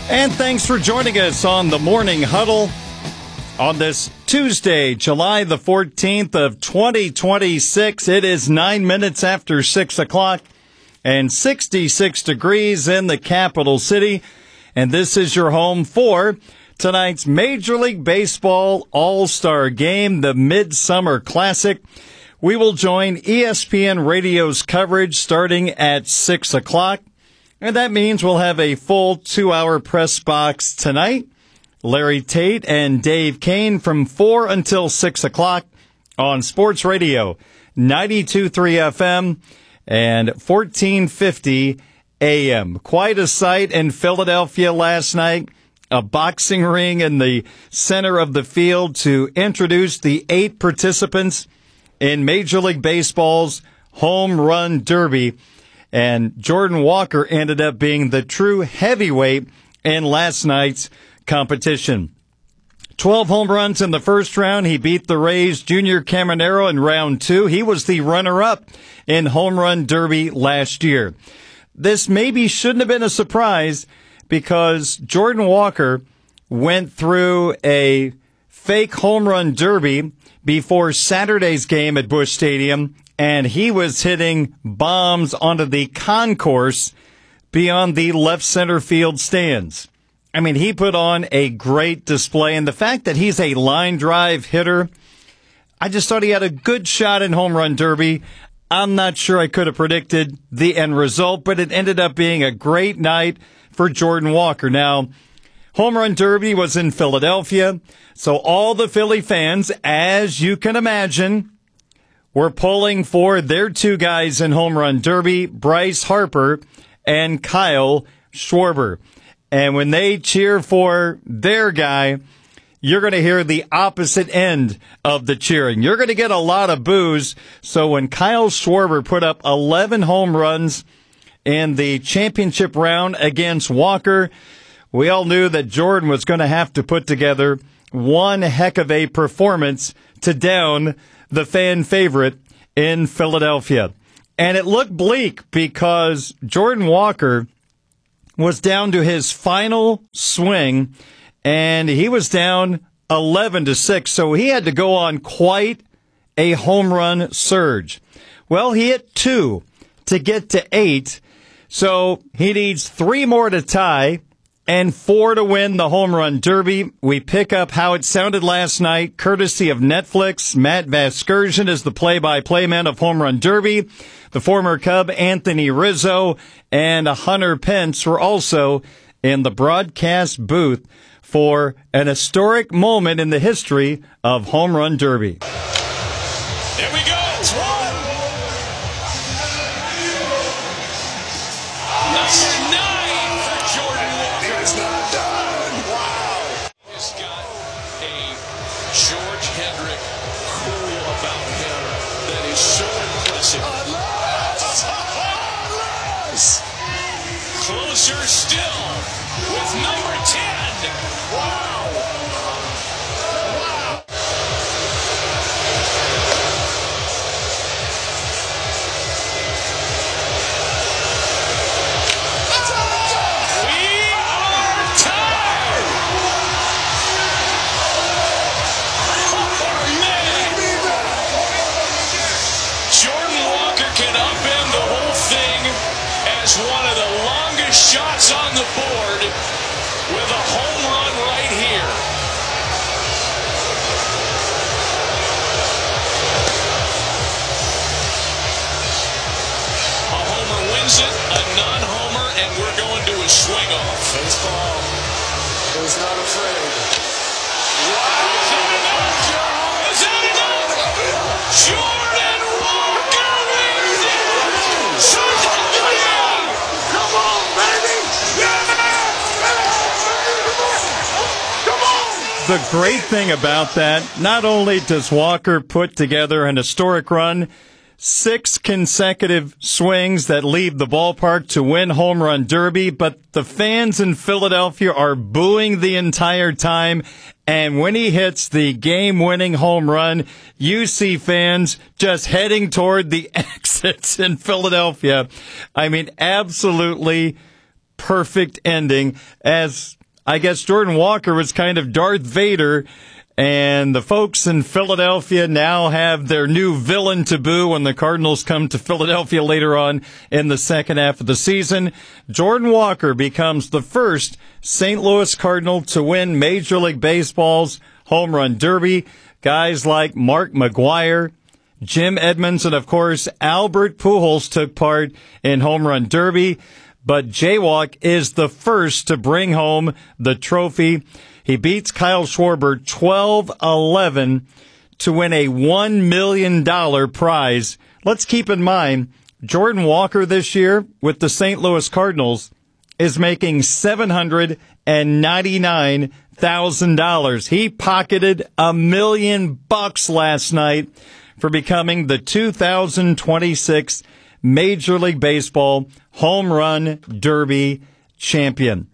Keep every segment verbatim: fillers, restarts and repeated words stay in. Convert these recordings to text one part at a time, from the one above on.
And thanks for joining us on the Morning Huddle on this Tuesday, July the fourteenth of twenty twenty-six. It is nine minutes after six o'clock and sixty-six degrees in the capital city. And this is your home for tonight's Major League Baseball All-Star Game, the Midsummer Classic. We will join E S P N Radio's coverage starting at six o'clock. And that means we'll have a full two-hour press box tonight. Larry Tate and Dave Kane from four until six o'clock on Sports Radio, ninety-two point three F M and fourteen fifty A M. Quite a sight in Philadelphia last night. A boxing ring in the center of the field to introduce the eight participants in Major League Baseball's Home Run Derby. And Jordan Walker ended up being the true heavyweight in last night's competition. twelve home runs in the first round. He beat the Rays' Junior Caminero in round two. He was the runner-up in Home Run Derby last year. This maybe shouldn't have been a surprise because Jordan Walker went through a fake Home Run Derby before Saturday's game at Busch Stadium, and he was hitting bombs onto the concourse beyond the left center field stands. I mean, he put on a great display, and the fact that he's a line drive hitter, I just thought he had a good shot in Home Run Derby. I'm not sure I could have predicted the end result, but it ended up being a great night for Jordan Walker. Now, Home Run Derby was in Philadelphia, so all the Philly fans, as you can imagine, were pulling for their two guys in Home Run Derby, Bryce Harper and Kyle Schwarber. And when they cheer for their guy, you're going to hear the opposite end of the cheering. You're going to get a lot of boos. So when Kyle Schwarber put up eleven home runs in the championship round against Walker, we all knew that Jordan was going to have to put together one heck of a performance to down the fan favorite in Philadelphia. And it looked bleak because Jordan Walker was down to his final swing, and he was down eleven to six, so he had to go on quite a home run surge. Well, he hit two to get to eight, so he needs three more to tie and four to win the Home Run Derby. We pick up how it sounded last night, courtesy of Netflix. Matt Vasgersian is the play-by-play man of Home Run Derby. The former Cub Anthony Rizzo and Hunter Pence were also in the broadcast booth for an historic moment in the history of Home Run Derby. There we go. It's one. That's nine for Jordan Walker. It's not done. Wow. He's got a George Hendrick cool about him that is so impressive. Unless, unless. Closer still with number ten. Wow. Wow. We are tied. Oh, man. Jordan Walker can upend the whole thing as one of the longest shots on the board with a home run right here. A homer wins it, a non-homer, and we're going to a swing-off. Baseball is not afraid. Wow! Is that enough? Is that enough? Jordan Walker wins it! Philadelphia! Come on, baby! The great thing about that, not only does Walker put together an historic run, six consecutive swings that leave the ballpark to win Home Run Derby, but the fans in Philadelphia are booing the entire time. And when he hits the game-winning home run, you see fans just heading toward the exits in Philadelphia. I mean, absolutely perfect ending, as I guess Jordan Walker was kind of Darth Vader, and the folks in Philadelphia now have their new villain to boo when the Cardinals come to Philadelphia later on in the second half of the season. Jordan Walker becomes the first Saint Louis Cardinal to win Major League Baseball's Home Run Derby. Guys like Mark McGwire, Jim Edmonds, and of course Albert Pujols took part in Home Run Derby. But Jaywalk is the first to bring home the trophy. He beats Kyle Schwarber twelve eleven to win a one million dollars prize. Let's keep in mind, Jordan Walker this year with the Saint Louis Cardinals is making seven hundred ninety-nine thousand dollars. He pocketed a million bucks last night for becoming the two thousand twenty-six Major League Baseball Home Run Derby champion.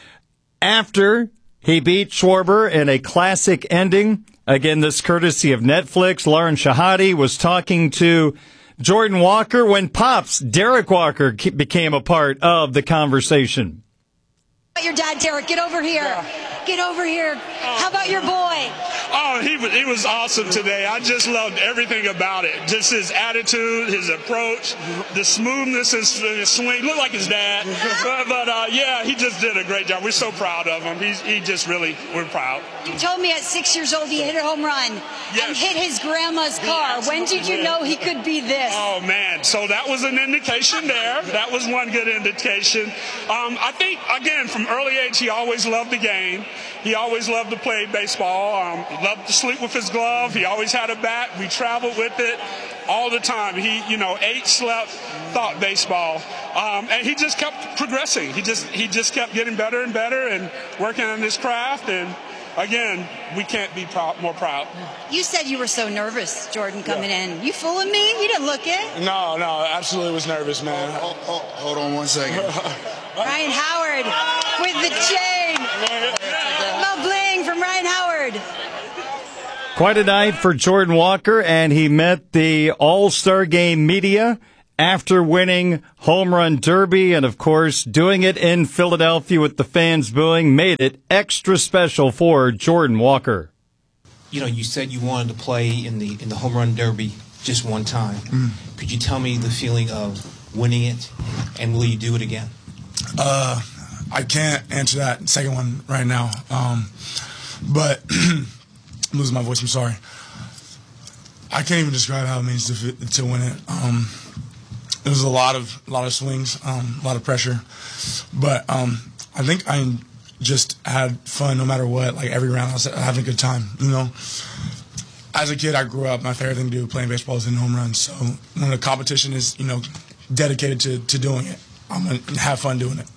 After he beat Schwarber in a classic ending, again, this courtesy of Netflix, Lauren Shahadi was talking to Jordan Walker when Pops, Derek Walker, became a part of the conversation. Your dad, Derek, get over here. Yeah. Get over here. How about your boy? Oh, he was, he was awesome today. I just loved everything about it. Just his attitude, his approach, the smoothness in his swing. Looked like his dad. but but uh, yeah, he just did a great job. We're so proud of him. He's, he just really, we're proud. You told me at six years old he hit a home run yes. and hit his grandma's car. When did you know he could be this? Oh, man. So that was an indication there. That was one good indication. Um, I think, again, from early age, he always loved the game. He always loved to play baseball. Um, loved to sleep with his glove. He always had a bat. We traveled with it all the time. He, you know, ate, slept, thought baseball, um, and he just kept progressing. He just, he just kept getting better and better and working on his craft. And again, we can't be proud, more proud. You said you were so nervous, Jordan, coming yeah. in. You fooling me? You didn't look it. No, no, absolutely was nervous, man. Oh, oh, hold on one second. Ryan Howard with the chain. Mo Bling from Ryan Howard. Quite a night for Jordan Walker, and he met the All-Star Game media after winning Home Run Derby, and of course doing it in Philadelphia with the fans booing made it extra special for Jordan Walker. You know, you said you wanted to play in the in the Home Run Derby just one time. Mm. Could you tell me the feeling of winning it, and will you do it again? Uh, I can't answer that second one right now. Um, but I'm losing my voice. I'm sorry. I can't even describe how it means to to win it. Um, it was a lot of a lot of swings, um, a lot of pressure, but um, I think I just had fun no matter what. Like every round, I was having a good time. You know, as a kid, I grew up. My favorite thing to do playing baseball is in home runs. So when the competition is, you know, dedicated to to doing it, I'm gonna have fun doing it.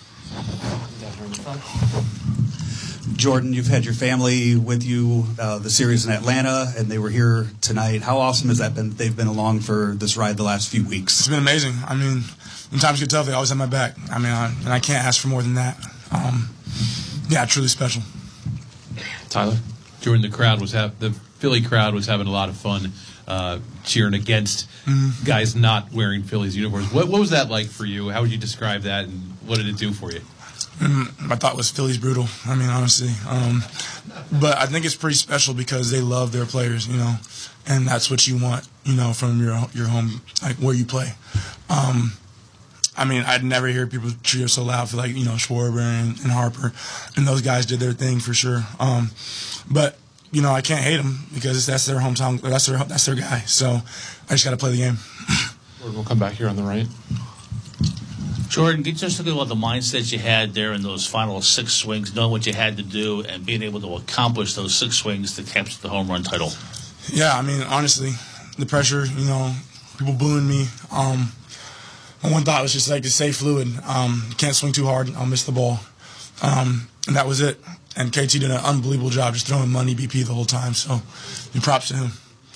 Jordan, you've had your family with you uh, the series in Atlanta, and they were here tonight. How awesome has that been? They've been along for this ride the last few weeks. It's been amazing. I mean, when times get tough, they always have my back. I mean, I, and I can't ask for more than that. Um, yeah, truly special. Tyler? Jordan, the crowd was ha- the Philly crowd was having a lot of fun uh, cheering against mm-hmm. guys not wearing Phillies uniforms. What, what was that like for you? How would you describe that, and what did it do for you? My thought was Philly's brutal. I mean, honestly, um, but I think it's pretty special because they love their players, you know, and that's what you want, you know, from your your home, like where you play. Um, I mean, I'd never hear people cheer so loud for like you know Schwarber and, and Harper, and those guys did their thing for sure. Um, but you know, I can't hate them because that's their hometown, that's their that's their guy. So I just got to play the game. We'll come back here on the right. Jordan, just look at what the mindset you had there in those final six swings, knowing what you had to do and being able to accomplish those six swings to capture the home run title. Yeah, I mean, honestly, the pressure, you know, people booing me. Um, my one thought was just like to stay fluid. Um, can't swing too hard, I'll miss the ball. Um, and that was it. And K T did an unbelievable job just throwing money B P the whole time. So, props to him.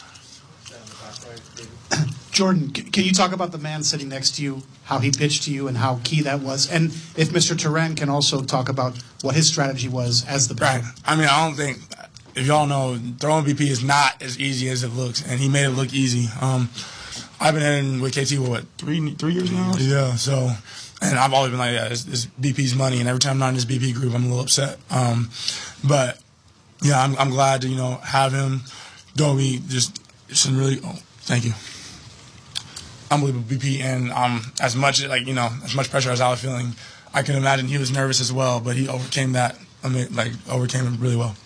Jordan, can you talk about the man sitting next to you, how he pitched to you, and how key that was? And if Mister Turan can also talk about what his strategy was as the pitcher. Right. I mean, I don't think, if y'all know, throwing B P is not as easy as it looks, and he made it look easy. Um, I've been in with K T, what, three three years now? Yeah, so And I've always been like, yeah, it's, it's B P's money, and every time I'm not in this B P group, I'm a little upset. Um, but, yeah, I'm, I'm glad to, you know, have him. Dobie, just some really, oh, thank you. Unbelievable B P, and um, as much, like, you know, as much pressure as I was feeling, I can imagine he was nervous as well, but he overcame that, I mean, like, overcame it really well.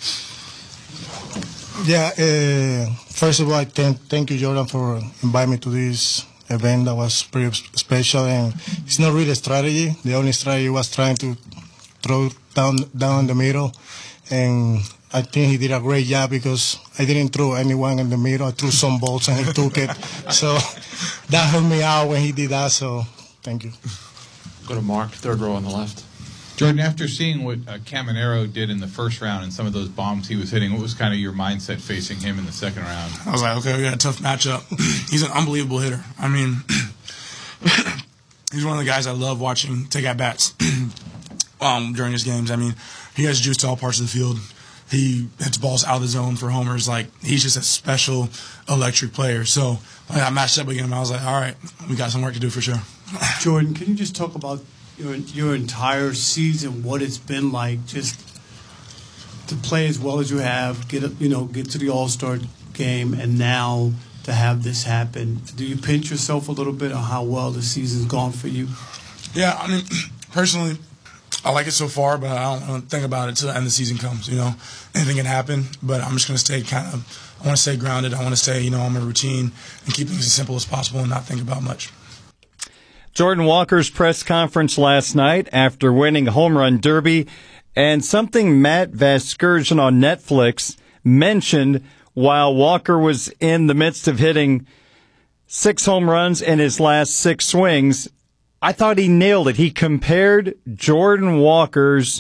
Yeah, uh, first of all, I thank, thank you, Jordan, for inviting me to this event that was pretty special, and it's not really a strategy. The only strategy was trying to throw down down the middle, and I think he did a great job because I didn't throw anyone in the middle. I threw some balls and he took it. So that helped me out when he did that, so thank you. Go to Mark, third row on the left. Jordan, after seeing what uh, Caminero did in the first round and some of those bombs he was hitting, what was kind of your mindset facing him in the second round? I was like, okay, we got a tough matchup. He's an unbelievable hitter. I mean, he's one of the guys I love watching take at bats um, during his games. I mean, he has juice to all parts of the field. He hits balls out of the zone for homers. Like, he's just a special electric player. So when I matched up against him, I was like, all right, we got some work to do for sure. Jordan, can you just talk about your your entire season, what it's been like just to play as well as you have, get you know, get to the All-Star game, and now to have this happen? Do you pinch yourself a little bit on how well the season's gone for you? Yeah, I mean, personally, I like it so far, but I don't, I don't think about it until the end of the season comes. You know, anything can happen, but I'm just going to stay kind of, I want to stay grounded. I want to stay, you know, on my routine and keep things as simple as possible and not think about much. Jordan Walker's press conference last night after winning Home Run Derby, and something Matt Vasgersian on Netflix mentioned while Walker was in the midst of hitting six home runs in his last six swings. I thought he nailed it. He compared Jordan Walker's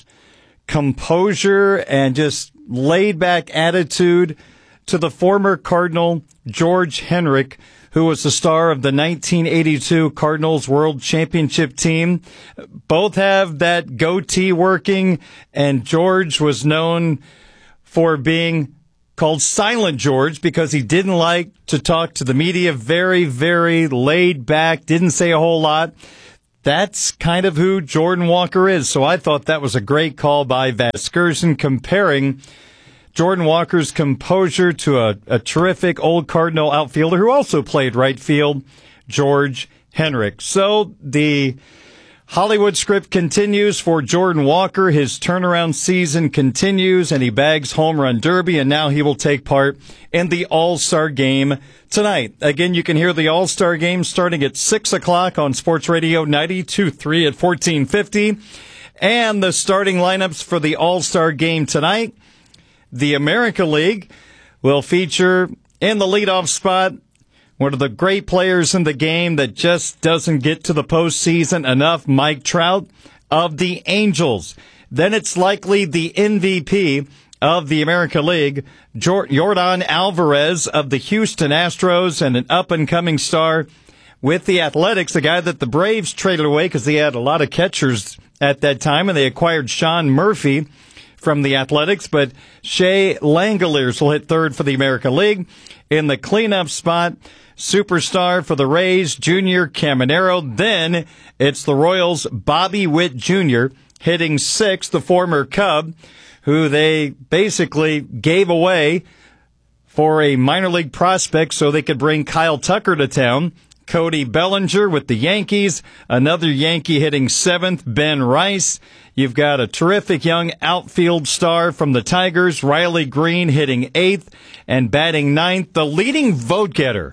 composure and just laid-back attitude to the former Cardinal George Henrik, who was the star of the nineteen eighty-two Cardinals World Championship team. Both have that goatee working, and George was known for being called Silent George because he didn't like to talk to the media. Very, very laid back, didn't say a whole lot. That's kind of who Jordan Walker is. So I thought that was a great call by Vasgersian, comparing Jordan Walker's composure to a, a terrific old Cardinal outfielder who also played right field, George Henrik. So the Hollywood script continues for Jordan Walker. His turnaround season continues, and he bags Home Run Derby, and now he will take part in the All-Star Game tonight. Again, you can hear the All-Star Game starting at six o'clock on Sports Radio ninety-two point three at fourteen fifty. And the starting lineups for the All-Star Game tonight. The America League will feature in the leadoff spot one of the great players in the game that just doesn't get to the postseason enough, Mike Trout of the Angels. Then it's likely the M V P of the America League, Yordan Alvarez of the Houston Astros, and an up-and-coming star with the Athletics, the guy that the Braves traded away because they had a lot of catchers at that time, and they acquired Sean Murphy from the Athletics, but Shea Langoliers will hit third for the American League. In the cleanup spot, superstar for the Rays, Junior Caminero. Then it's the Royals' Bobby Witt Junior hitting sixth, the former Cub, who they basically gave away for a minor league prospect so they could bring Kyle Tucker to town. Cody Bellinger with the Yankees, another Yankee hitting seventh, Ben Rice. You've got a terrific young outfield star from the Tigers, Riley Green, hitting eighth and batting ninth, the leading vote getter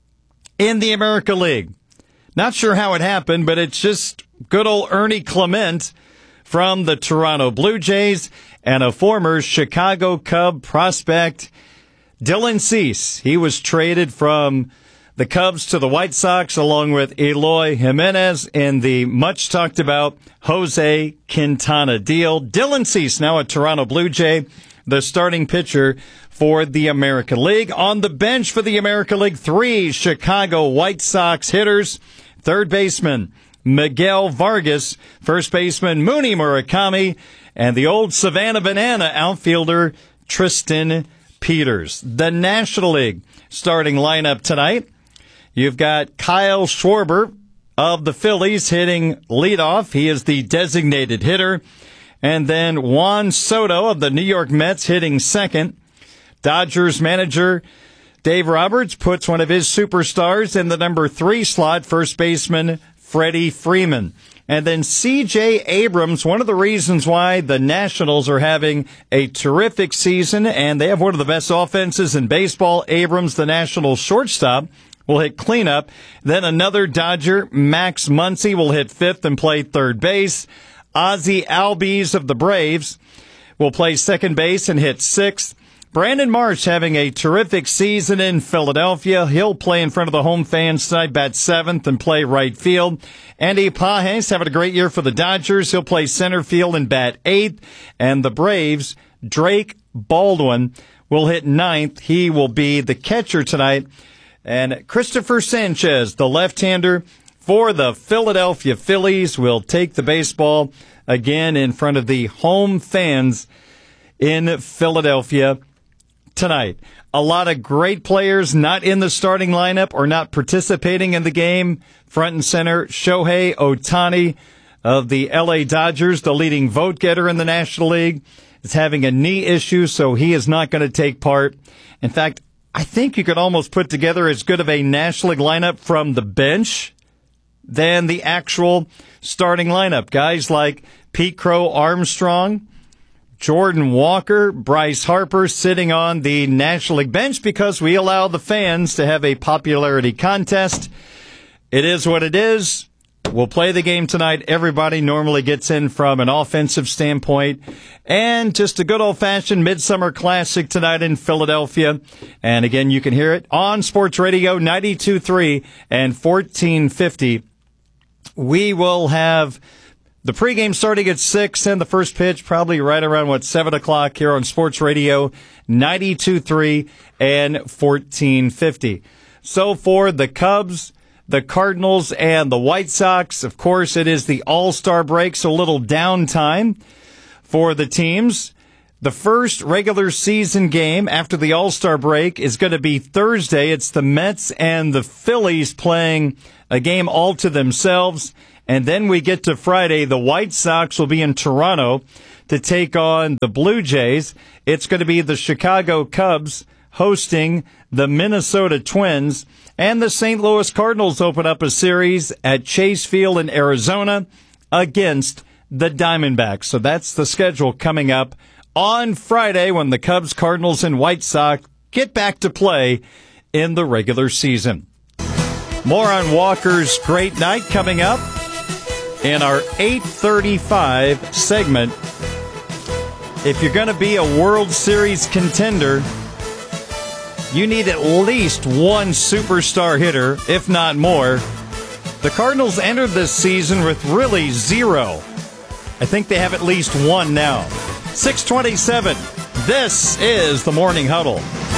in the America League. Not sure how it happened, but it's just good old Ernie Clement from the Toronto Blue Jays, and a former Chicago Cub prospect, Dylan Cease. He was traded from the Cubs to the White Sox along with Eloy Jimenez in the much-talked-about Jose Quintana deal. Dylan Cease, now a Toronto Blue Jay, the starting pitcher for the American League. On the bench for the American League, three Chicago White Sox hitters. Third baseman Miguel Vargas, first baseman Mooney Murakami, and the old Savannah Banana outfielder Tristan Peters. The National League starting lineup tonight. You've got Kyle Schwarber of the Phillies hitting leadoff. He is the designated hitter. And then Juan Soto of the New York Mets hitting second. Dodgers manager Dave Roberts puts one of his superstars in the number three slot, first baseman Freddie Freeman. And then C J Abrams, one of the reasons why the Nationals are having a terrific season, and they have one of the best offenses in baseball. Abrams, the Nationals shortstop, will hit cleanup. Then another Dodger, Max Muncy, will hit fifth and play third base. Ozzie Albies of the Braves will play second base and hit sixth. Brandon Marsh having a terrific season in Philadelphia. He'll play in front of the home fans tonight, bat seventh and play right field. Andy Pages having a great year for the Dodgers. He'll play center field and bat eighth. And the Braves, Drake Baldwin, will hit ninth. He will be the catcher tonight. And Christopher Sanchez, the left-hander for the Philadelphia Phillies, will take the baseball again in front of the home fans in Philadelphia tonight. A lot of great players not in the starting lineup or not participating in the game. Front and center, Shohei Ohtani of the L A Dodgers, the leading vote getter in the National League, is having a knee issue, so he is not going to take part. In fact, I think you could almost put together as good of a National League lineup from the bench than the actual starting lineup. Guys like Pete Crow Armstrong, Jordan Walker, Bryce Harper sitting on the National League bench because we allow the fans to have a popularity contest. It is what it is. We'll play the game tonight. Everybody normally gets in from an offensive standpoint. And just a good old-fashioned midsummer classic tonight in Philadelphia. And again, you can hear it on Sports Radio ninety-two point three and fourteen fifty. We will have the pregame starting at six and the first pitch probably right around, what, seven o'clock here on Sports Radio ninety-two point three and fourteen fifty. So for the Cubs, the Cardinals, and the White Sox, of course, it is the All-Star break, so a little downtime for the teams. The first regular season game after the All-Star break is going to be Thursday. It's the Mets and the Phillies playing a game all to themselves. And then we get to Friday. The White Sox will be in Toronto to take on the Blue Jays. It's going to be the Chicago Cubs hosting the Minnesota Twins. And the Saint Louis Cardinals open up a series at Chase Field in Arizona against the Diamondbacks. So that's the schedule coming up on Friday when the Cubs, Cardinals, and White Sox get back to play in the regular season. More on Walker's great night coming up in our eight thirty-five segment. If you're going to be a World Series contender, you need at least one superstar hitter, if not more. The Cardinals entered this season with really zero. I think they have at least one now. six twenty-seven. This is the Morning Huddle.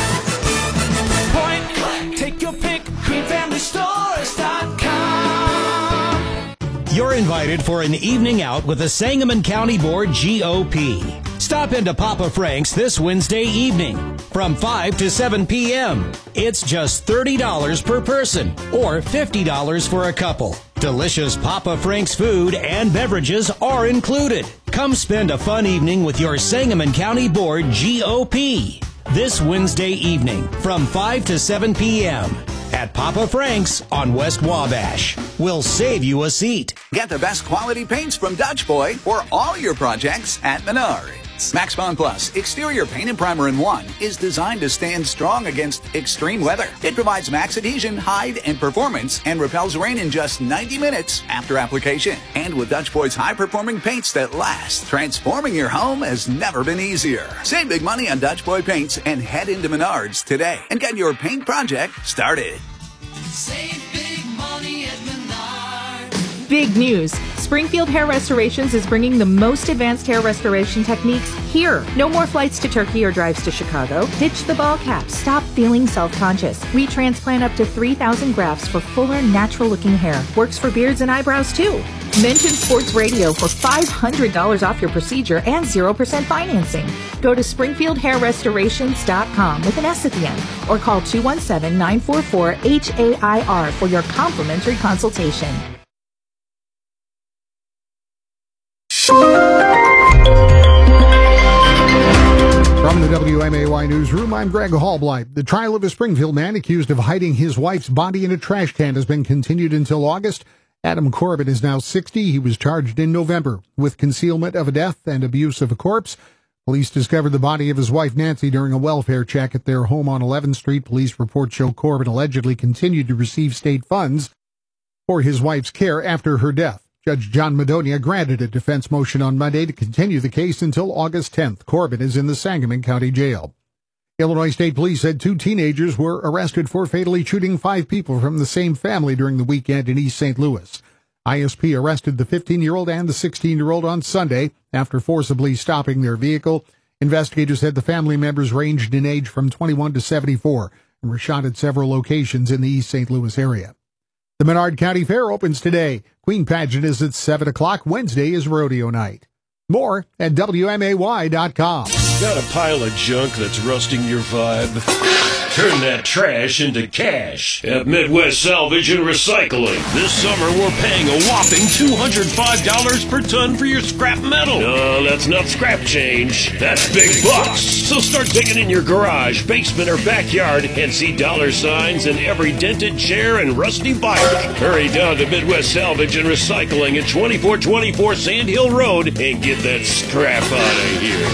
Point blank. Take your pick. green family stores dot com. You're invited for an evening out with the Sangamon County Board G O P. Stop into Papa Frank's this Wednesday evening from five to seven p.m. It's just thirty dollars per person or fifty dollars for a couple. Delicious Papa Frank's food and beverages are included. Come spend a fun evening with your Sangamon County Board G O P this Wednesday evening from five to seven p.m. at Papa Frank's on West Wabash. We'll save you a seat. Get the best quality paints from Dutch Boy for all your projects at Menards. Max Bond Plus Exterior Paint and Primer in one is designed to stand strong against extreme weather. It provides max adhesion, hide, and performance and repels rain in just ninety minutes after application. And with Dutch Boy's high-performing paints that last, transforming your home has never been easier. Save big money on Dutch Boy paints and head into Menards today and get your paint project started. Save big money at Menards. Big news. Springfield Hair Restorations is bringing the most advanced hair restoration techniques here. No more flights to Turkey or drives to Chicago. Ditch the ball cap. Stop feeling self-conscious. We transplant up to three thousand grafts for fuller, natural-looking hair. Works for beards and eyebrows, too. Mention Sports Radio for five hundred dollars off your procedure and zero percent financing. Go to springfield hair restorations dot com with an S at the end or call two one seven, nine four four, H A I R for your complimentary consultation. From the W M A Y newsroom, I'm Greg Hallblight. The trial of a Springfield man accused of hiding his wife's body in a trash can has been continued until August. Adam Corbett is now sixty. He was charged in November with concealment of a death and abuse of a corpse. Police discovered the body of his wife Nancy during a welfare check at their home on eleventh Street. Police reports show Corbett allegedly continued to receive state funds for his wife's care after her death. Judge John Madonia granted a defense motion on Monday to continue the case until August tenth. Corbett is in the Sangamon County Jail. Illinois State Police said two teenagers were arrested for fatally shooting five people from the same family during the weekend in East Saint Louis. I S P arrested the fifteen-year-old and the sixteen-year-old on Sunday after forcibly stopping their vehicle. Investigators said the family members ranged in age from twenty-one to seventy-four and were shot at several locations in the East Saint Louis area. The Menard County Fair opens today. Queen Pageant is at seven o'clock. Wednesday is rodeo night. More at W M A Y dot com. Got a pile of junk that's rusting your vibe? Turn that trash into cash at Midwest Salvage and Recycling. This summer, we're paying a whopping two hundred five dollars per ton for your scrap metal. No, that's not scrap change. That's big bucks. So start digging in your garage, basement, or backyard and see dollar signs in every dented chair and rusty bike. Hurry down to Midwest Salvage and Recycling at twenty-four twenty-four Sand Hill Road and get that scrap out of here.